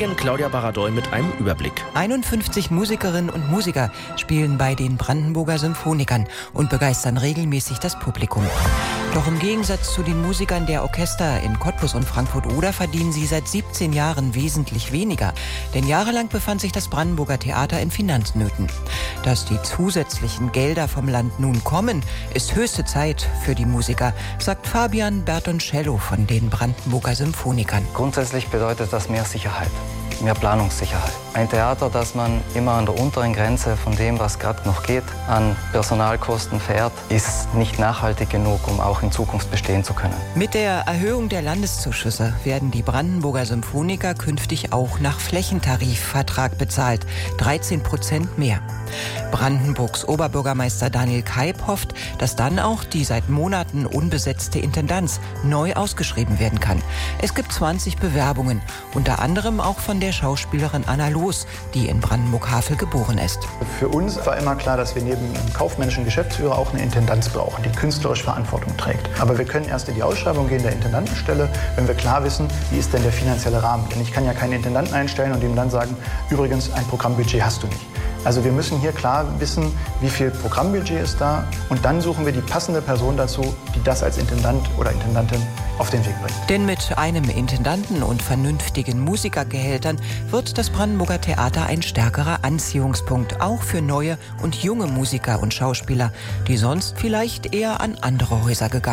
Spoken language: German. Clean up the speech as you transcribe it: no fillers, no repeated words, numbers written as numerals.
Kollegin Claudia Baradoy mit einem Überblick. 51 Musikerinnen und Musiker spielen bei den Brandenburger Symphonikern und begeistern regelmäßig das Publikum. Doch im Gegensatz zu den Musikern der Orchester in Cottbus und Frankfurt-Oder verdienen sie seit 17 Jahren wesentlich weniger. Denn jahrelang befand sich das Brandenburger Theater in Finanznöten. Dass die zusätzlichen Gelder vom Land nun kommen, ist höchste Zeit für die Musiker, sagt Fabian Bertoncello von den Brandenburger Symphonikern. Grundsätzlich bedeutet das mehr Sicherheit, mehr Planungssicherheit. Ein Theater, das man immer an der unteren Grenze von dem, was gerade noch geht, an Personalkosten fährt, ist nicht nachhaltig genug, um auch in Zukunft bestehen zu können. Mit der Erhöhung der Landeszuschüsse werden die Brandenburger Symphoniker künftig auch nach Flächentarifvertrag bezahlt, 13% mehr. Brandenburgs Oberbürgermeister Daniel Keib hofft, dass dann auch die seit Monaten unbesetzte Intendanz neu ausgeschrieben werden kann. Es gibt 20 Bewerbungen, unter anderem auch von der Schauspielerin Anna Loos, die in Brandenburg-Havel geboren ist. Für uns war immer klar, dass wir neben einem kaufmännischen Geschäftsführer auch eine Intendanz brauchen, die künstlerisch Verantwortung trägt. Aber wir können erst in die Ausschreibung gehen der Intendantenstelle, wenn wir klar wissen, wie ist denn der finanzielle Rahmen. Denn ich kann ja keinen Intendanten einstellen und ihm dann sagen, übrigens, ein Programmbudget hast du nicht. Also wir müssen hier klar wissen, wie viel Programmbudget ist da, und dann suchen wir die passende Person dazu, die das als Intendant oder Intendantin auf den Weg bringt. Denn mit einem Intendanten und vernünftigen Musikergehältern wird das Brandenburger Theater ein stärkerer Anziehungspunkt, auch für neue und junge Musiker und Schauspieler, die sonst vielleicht eher an andere Häuser gegangen